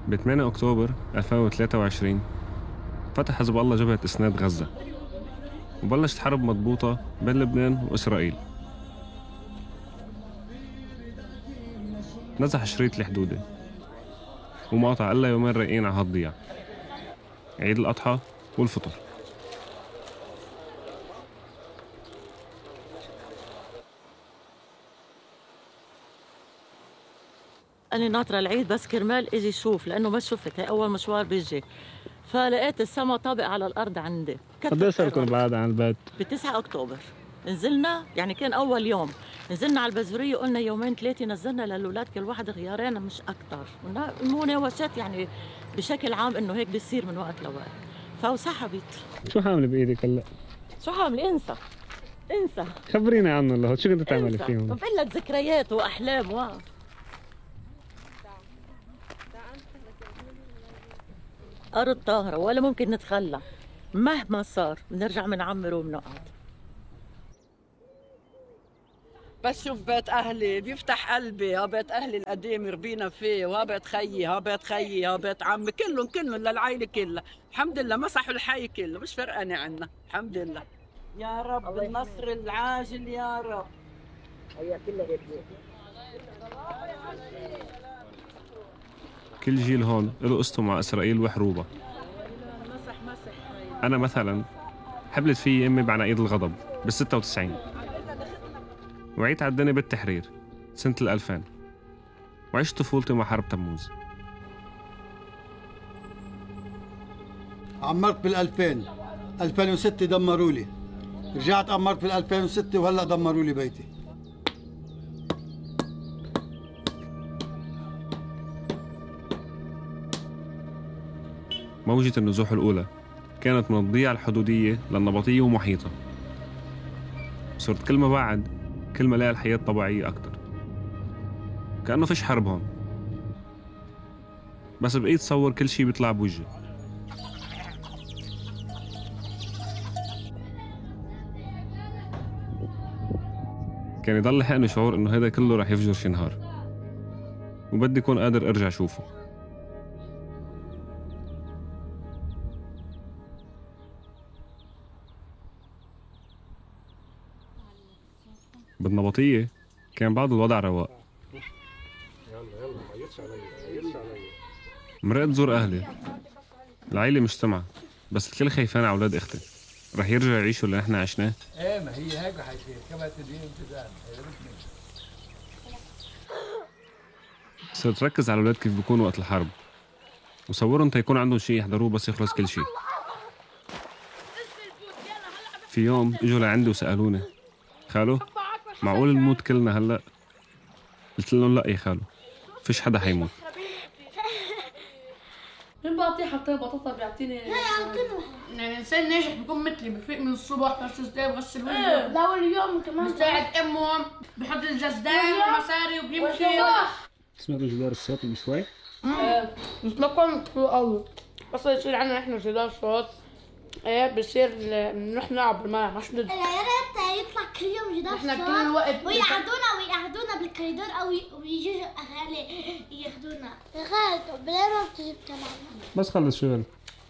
ب 8 أكتوبر 2023 فتح حزب الله جبهة إسناد غزة، وبلشت حرب مضبوطة بين لبنان وإسرائيل. نزح شريط الحدودة ومقاطع إلا يومين رايقين على هالضياع: عيد الأضحى والفطر. أنا ناطرة العيد بس كرمال إجي شوف، لأنه ما شفت، هي أول مشوار بيجي، فلقيت السما طابق على الأرض عندي. قديش صار بعد عن البيت؟ ب9 أكتوبر نزلنا، يعني كان أول يوم نزلنا على البزورية، قلنا يومين ثلاثة نزلنا للأولاد كل واحد غيارين مش أكتر، مناوشات يعني بشكل عام إنه هيك بيصير من وقت لوقت. فوسحبت. شو حامل بإيدك هلا؟ شو حامل؟ انسى خبرينا عنه الله، شو كنت تعملي فيهم؟ بقول لك ذكريات وأحلام أرض طاهرة ولا ممكن نتخلى، مهما صار بنرجع بنعمر وبنقعد. بس شوف بيت أهلي بيفتح قلبي، ها بيت أهلي القديم ربينا فيه، وها بيت خيي، ها بيت خيي، ها بيت عمي، كلهم للعائلة كلها، الحمد لله مسحوا الحي كله، مش فرقانة عنا، الحمد لله. يا رب النصر العاجل يا رب. هي كلها هيك. كل جيل هون له قصته مع إسرائيل وحروبها. أنا مثلاً حبلت في أمي بعناقيد الغضب بال96، وعيت على الدنيا بالتحرير سنة 2000، وعشت طفولتي مع حرب تموز. عمرت بال2000، 2006 دمروا لي، رجعت عمرت بال2006 وهلا دمروا لي بيتي. موجة النزوح الأولى كانت من الضياع الحدودية للنبطية ومحيطها. صرت كل ما بعد كل ما لاقي الحياة طبيعية أكتر، كأنه فيش حرب هون، بس بقيت تصور كل شي بيطلع بوجهي. كان يضل لحقني شعور إنه هذا كله رح يفجر شي نهار، وبدي أكون قادر أرجع أشوفه. بالنبطية كان بعض الوضع رواق. مرقت زور أهلي، العيلة مجتمعة، بس الكل خايفان على أولاد أختي، رح يرجعوا يعيشوا اللي نحن عشناه. ما هي هيك حيصير كما تدين امتداد. صرت ركز على الأولاد كيف بيكونوا وقت الحرب، وصورهم تيكون عندهم شيء يحضروه بس يخلص كل شيء. في يوم اجوا لعندي وسألوني: خالو معقول نموت كلنا هلأ؟ قلت لهم لا يا خالو، فيش حدا حيموت. مين بعطيه حتى بطاطا بيعطيني؟ يعني انسان ناجح بيكون مثلي، بفيق من الصبح بس بغسل وجهه لاول يوم كمان، بساعد امه، بحط الجزدان ومصاري وبيمشي. سمعتوا جدار الصوت من شوي؟ بس ما كان كتير قوي، بس يصير عنا احنا جدار صوت بصير نروح نلعب بالماء مش ندري. يا ريت يطلع كل يوم جدار صوت، احنا كل الوقت ويقعدونا بالكوريدور او ويجوا اهالي ياخذونا. يا خالد بلا ما بتجيب تبعنا. بس خلص شغل.